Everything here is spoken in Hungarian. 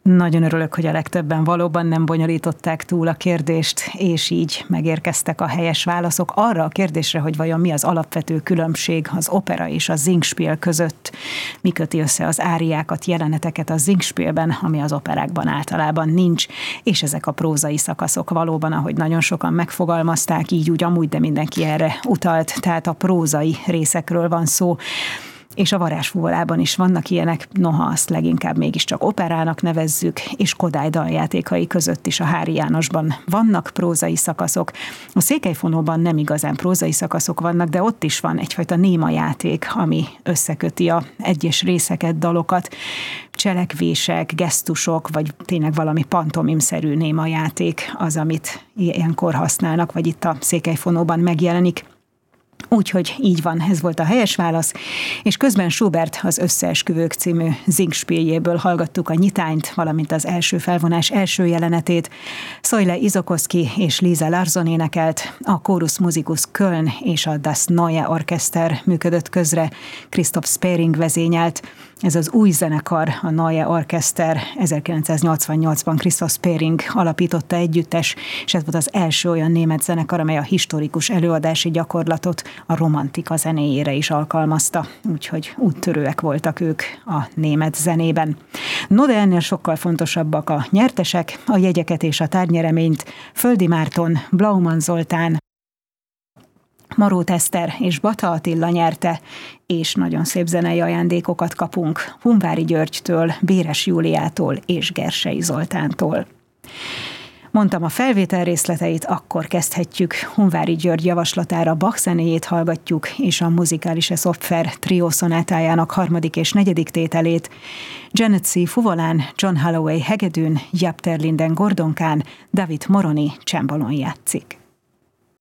Nagyon örülök, hogy a legtöbben valóban nem bonyolították túl a kérdést, és így megérkeztek a helyes válaszok arra a kérdésre, hogy vajon mi az alapvető különbség az opera és a Singspiel között. Mi köti össze az áriákat, jeleneteket a Singspielben, ami az operákban általában nincs, és ezek a prózai szakaszok valóban, ahogy nagyon sokan megfogalmazták, így úgy amúgy, de mindenki erre utalt, tehát a prózai részekről van szó. És a varázsfuvolában is vannak ilyenek, noha azt leginkább mégiscsak operának nevezzük, és Kodály daljátékai között is a Háry Jánosban vannak prózai szakaszok. A Székelyfonóban nem igazán prózai szakaszok vannak, de ott is van egyfajta néma játék, ami összeköti a egyes részeket, dalokat, cselekvések, gesztusok, vagy tényleg valami pantomimszerű néma játék az, amit ilyenkor használnak, vagy itt a Székelyfonóban megjelenik. Úgyhogy így van, ez volt a helyes válasz, és közben Schubert az Összeesküvők című Singspieljéből hallgattuk a nyitányt, valamint az első felvonás első jelenetét. Szojle Izokoszki és Lisa Larsson énekelt, a Chorus Musicus Köln és a Das Neue Orchester működött közre, Christoph Speering vezényelt. Ez az új zenekar, a Neue Orchester, 1988-ban Christoph Speering alapította együttes, és ez volt az első olyan német zenekar, amely a historikus előadási gyakorlatot a romantika zenéjére is alkalmazta, úgyhogy úttörőek voltak ők a német zenében. No, de ennél sokkal fontosabbak a nyertesek, a jegyeket és a tárgyereményt Földi Márton, Blauman Zoltán, Marót Eszter és Bata Attila nyerte, és nagyon szép zenei ajándékokat kapunk Hunváry Györgytől, Béres Júliától és Gersei Zoltántól. Mondtam a felvétel részleteit, akkor kezdhetjük. Hunváry György javaslatára Bach zenéjét hallgatjuk, és a Musikalische Software trió szonátájának 3. és 4. tételét. Janet C. fuvolán, John Holloway hegedűn, Jaap ter Linden gordonkán, David Moroni csembalon játszik.